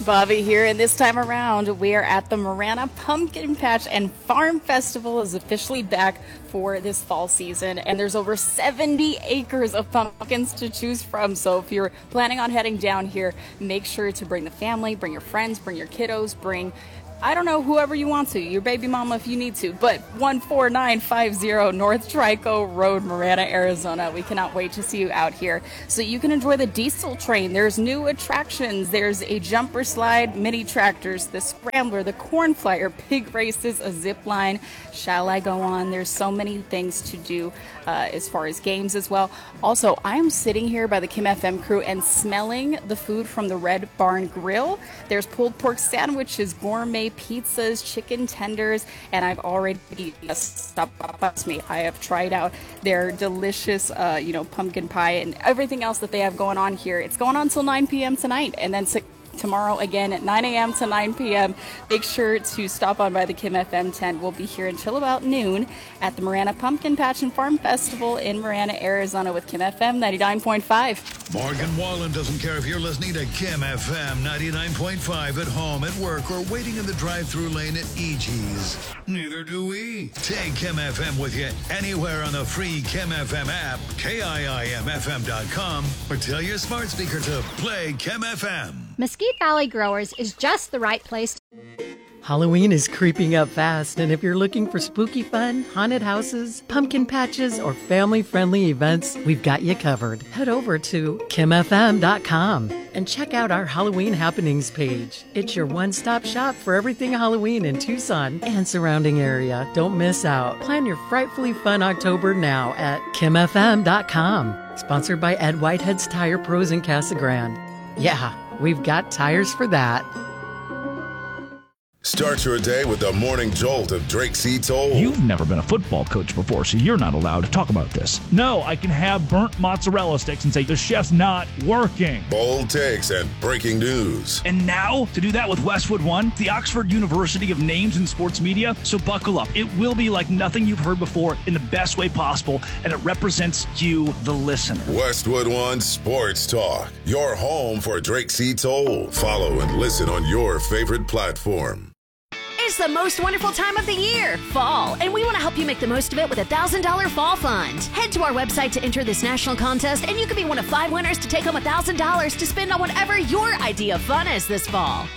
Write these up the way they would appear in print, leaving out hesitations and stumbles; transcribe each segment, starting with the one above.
Bobby here, and this time around we are at the Marana Pumpkin Patch and Farm Festival is officially back for this fall season, and there's over 70 acres of pumpkins to choose from. So if you're planning on heading down here, make sure to bring the family, bring your friends, bring your kiddos, bring I don't know, whoever you want to, your baby mama if you need to, but 14950 North Trico Road, Marana, Arizona. We cannot wait to see you out here so you can enjoy the diesel train. There's new attractions. There's a jumper slide, mini tractors, the scrambler, the corn flyer, pig races, a zip line. Shall I go on? There's so many things to do as far as games as well. Also, I am sitting here by the Kim FM crew and smelling the food from the Red Barn Grill. There's pulled pork sandwiches, gourmet pizzas, chicken tenders, and I've already I have tried out their delicious pumpkin pie and everything else that they have going on here. It's going on till 9 p.m. tonight, and then tomorrow again at 9 a.m. to 9 p.m. Make sure to stop on by the Kim FM tent. We'll be here until about noon at the Marana Pumpkin Patch and Farm Festival in Marana, Arizona with Kim FM 99.5. Morgan Wallen doesn't care if you're listening to Kim FM 99.5 at home, at work, or waiting in the drive-through lane at EG's. Neither do we. Take Kim FM with you anywhere on the free Kim FM app, KIIMFM.com, or tell your smart speaker to play Kim FM. Mesquite Valley Growers is just the right place. Halloween is creeping up fast, and if you're looking for spooky fun, haunted houses, pumpkin patches, or family-friendly events, we've got you covered. Head over to KimFM.com and check out our Halloween happenings page. It's your one-stop shop for everything Halloween in Tucson and surrounding area. Don't miss out. Plan your frightfully fun October now at KimFM.com. Sponsored by Ed Whitehead's Tire Pros in Casa Grande. Yeah, we've got tires for that. Start your day with the morning jolt of Drake C. Toll. You've never been a football coach before, so you're not allowed to talk about this. No, I can have burnt mozzarella sticks and say the chef's not working. Bold takes and breaking news. And now, to do that with Westwood One, the Oxford University of names in sports media. So buckle up. It will be like nothing you've heard before in the best way possible, and it represents you, the listener. Westwood One Sports Talk, your home for Drake C. Toll. Follow and listen on your favorite platform. It's the most wonderful time of the year, fall, and we want to help you make the most of it with a $1,000 fall fund. Head to our website to enter this national contest, and you could be one of 5 winners to take home $1,000 to spend on whatever your idea of fun is this fall.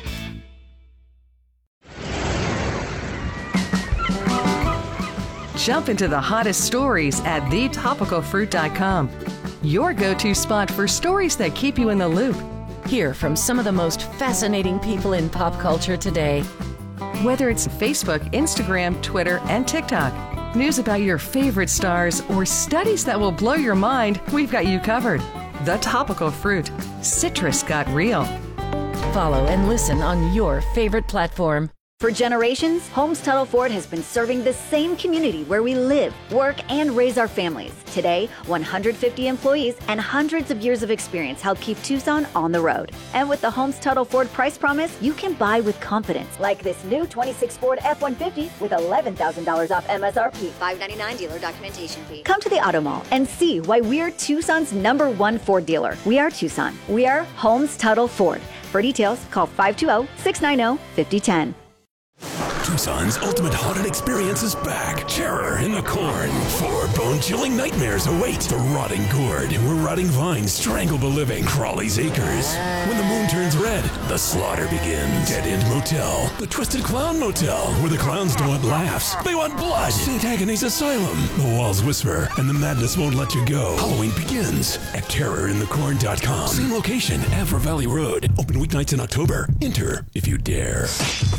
Jump into the hottest stories at thetopicalfruit.com. Your go-to spot for stories that keep you in the loop. Hear from some of the most fascinating people in pop culture today. Whether it's Facebook, Instagram, Twitter, and TikTok, news about your favorite stars, or studies that will blow your mind, we've got you covered. The Topical Fruit. Citrus got real. Follow and listen on your favorite platform. For generations, Holmes Tuttle Ford has been serving the same community where we live, work, and raise our families. Today, 150 employees and hundreds of years of experience help keep Tucson on the road. And with the Holmes Tuttle Ford price promise, you can buy with confidence. Like this new 26 Ford F-150 with $11,000 off MSRP. $599 dealer documentation fee. Come to the Auto Mall and see why we're Tucson's #1 Ford dealer. We are Tucson. We are Holmes Tuttle Ford. For details, call 520-690-5010. Tucson's ultimate haunted experience is back. Terror in the Corn. 4 bone-chilling nightmares await. The Rotting Gourd, where rotting vines strangle the living. Crawley's Acres. When the moon turns red, the slaughter begins. Dead End Motel. The Twisted Clown Motel, where the clowns don't want laughs. They want blood. St. Agnes Asylum. The walls whisper, and the madness won't let you go. Halloween begins at terrorinthecorn.com. Same location, Avra Valley Road. Open weeknights in October. Enter if you dare.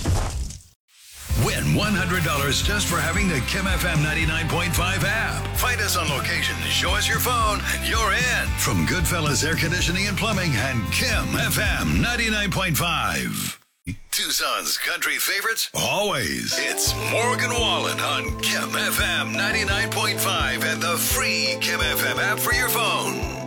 Win $100 just for having the Kim FM 99.5 app. Find us on location, show us your phone, and you're in. From Goodfellas Air Conditioning and Plumbing and Kim FM 99.5. Tucson's country favorites, always. It's Morgan Wallen on Kim FM 99.5 and the free Kim FM app for your phone.